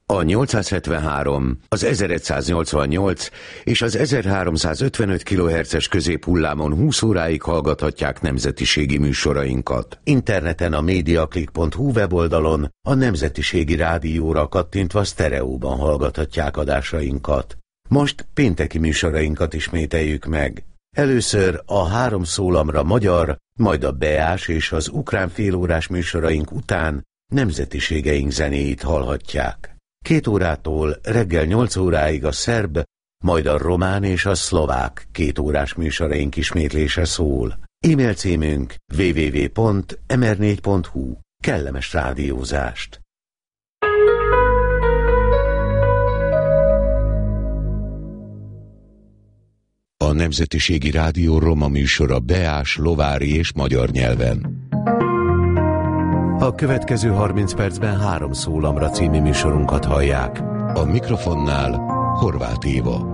A 873, az 1188 és az 1355 kHz-es középhullámon 20 óráig hallgathatják nemzetiségi műsorainkat. Interneten a mediaclick.hu weboldalon a Nemzetiségi Rádióra kattintva sztereóban hallgathatják adásainkat. Most pénteki műsorainkat ismételjük meg. Először a 3 szólamra magyar, majd a beás és az ukrán félórás műsoraink után nemzetiségeink zenéit hallhatják. 2 órától reggel 8 óráig a szerb, majd a román és a szlovák 2 órás műsoraink ismétlése szól. E-mail címünk www.mr4.hu. Kellemes rádiózást! A Nemzetiségi Rádió roma műsora beás, lovári és magyar nyelven. A következő 30 percben 3 szólamra című műsorunkat hallják. A mikrofonnál Horváth Éva.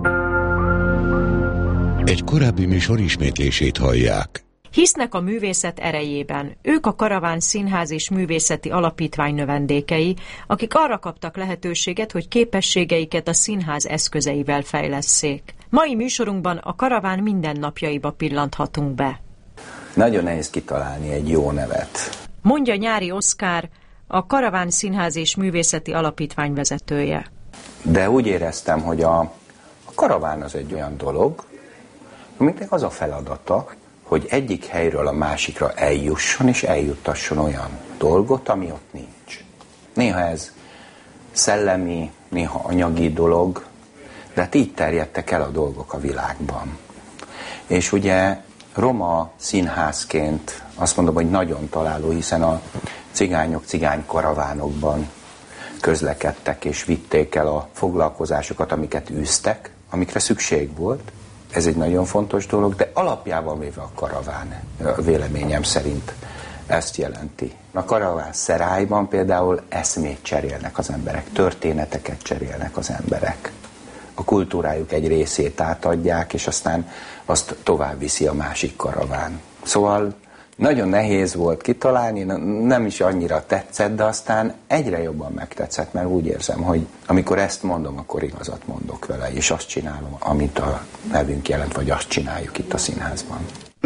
Egy korábbi műsor ismétlését hallják. Hisznek a művészet erejében. Ők a Karaván Színház és Művészeti Alapítvány növendékei, akik arra kaptak lehetőséget, hogy képességeiket a színház eszközeivel fejlesszék. Mai műsorunkban a Karaván mindennapjaiba pillanthatunk be. Nagyon nehéz kitalálni egy jó nevet, mondja Nyári Oszkár, a Karaván Színház és Művészeti Alapítvány vezetője. De úgy éreztem, hogy a karaván az egy olyan dolog, aminek az a feladata, hogy egyik helyről a másikra eljusson, és eljuttasson olyan dolgot, ami ott nincs. Néha ez szellemi, néha anyagi dolog, de hát így terjedtek el a dolgok a világban. És ugye roma színházként azt mondom, hogy nagyon találó, hiszen a cigányok cigánykaravánokban közlekedtek és vitték el a foglalkozásokat, amiket űztek, amikre szükség volt. Ez egy nagyon fontos dolog, de alapjában véve a karaván, véleményem szerint ezt jelenti. A karaván szerájban például eszmét cserélnek az emberek, történeteket cserélnek az emberek. A kultúrájuk egy részét átadják, és aztán azt tovább viszi a másik karaván. Szóval nagyon nehéz volt kitalálni, nem is annyira tetszett, de aztán egyre jobban megtetszett, mert úgy érzem, hogy amikor ezt mondom, akkor igazat mondok vele, és azt csinálom, amit a nevünk jelent, vagy azt csináljuk itt a színházban.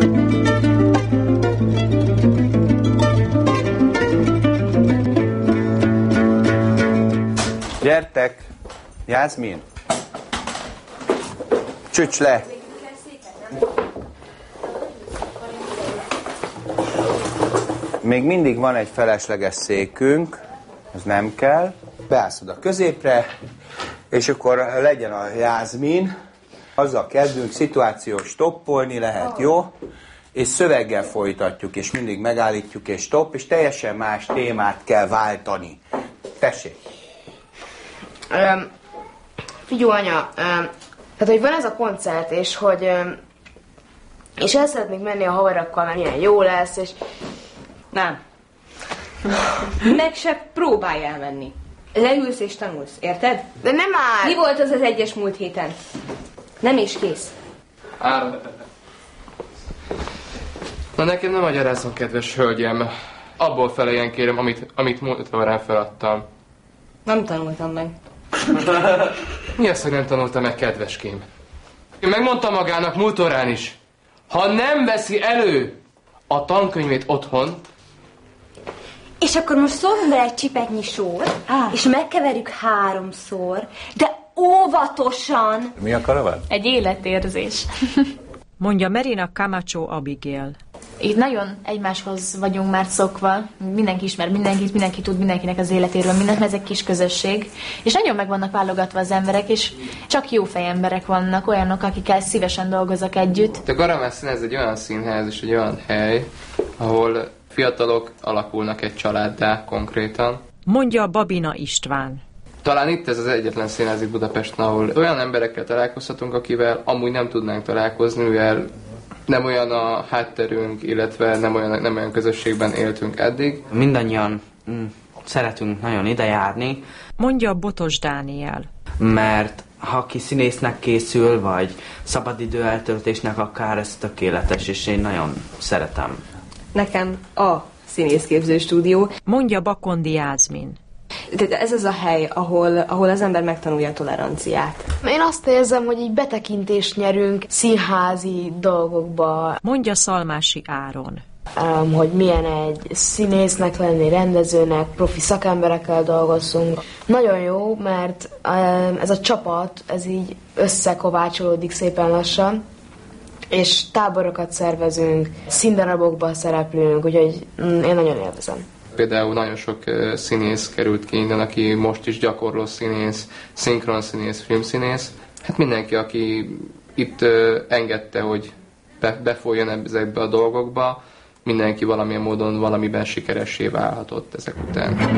Gyertek! Jászmin! Csücs le! Még mindig van egy felesleges székünk, az nem kell. Beállsz oda középre, és akkor legyen a Jászmin. Azzal kezdünk, szituációs stoppolni lehet, jó? És szöveggel folytatjuk, és mindig megállítjuk, és stopp, és teljesen más témát kell váltani. Tessék! Figyú, anya, tehát, hogy van ez a koncert, és hogy és el szeretnék menni a havarakkal, mert milyen jó lesz, és nem. Meg se próbálj elmenni. Leülsz és tanulsz, érted? De nem már! Mi volt az egyes múlt héten? Nem is kész. Na nekem nem magyarázzon, kedves hölgyem. Abból feleljen kérem, amit múlt órán feladtam. Nem tanultam meg. Mi az, hogy nem tanultam meg, kedveském? Én megmondtam magának múlt órán is, ha nem veszi elő a tankönyvét otthon... És akkor most szólunk bele egy csipetnyi sót, és megkeverjük 3-szor, de óvatosan. Mi a karaván? Egy életérzés. Mondja Merina Camacho Abigail. Itt nagyon egymáshoz vagyunk már szokva, mindenki ismer mindenkit, mindenki tud mindenkinek az életéről mindent, mert ez egy kis közösség, és nagyon meg vannak válogatva az emberek, és csak jó fejemberek vannak, olyanok, akikkel szívesen dolgozok együtt. A Karaván Színház egy olyan színház és egy olyan hely, ahol fiatalok alakulnak egy családdá konkrétan. Mondja Babina István. Talán itt ez az egyetlen színház itt Budapesten, ahol olyan emberekkel találkozhatunk, akivel amúgy nem tudnánk találkozni, mivel nem olyan a hátterünk, illetve nem olyan közösségben éltünk eddig. Mindannyian szeretünk nagyon ide járni. Mondja Botos Dániel. Mert ha ki színésznek készül, vagy szabadidő eltöltésnek akár, ez tökéletes, és én nagyon szeretem. Nekem a színészképző stúdió. Mondja Bakondi Jászmin. Ez az a hely, ahol az ember megtanulja a toleranciát. Én azt érzem, hogy így betekintést nyerünk színházi dolgokba. Mondja Szalmási Áron. Hogy milyen egy színésznek lenni, rendezőnek, profi szakemberekkel dolgozzunk. Nagyon jó, mert ez a csapat, ez így összekovácsolódik szépen lassan, és táborokat szervezünk, színdarabokban szereplünk, úgyhogy én nagyon élvezem. Például nagyon sok színész került ki innen, aki most is gyakorló színész, szinkronszínész, filmszínész. Hát mindenki, aki itt engedte, hogy befolyjon ezekbe a dolgokba, mindenki valamilyen módon valamiben sikeressé válhatott ezek után.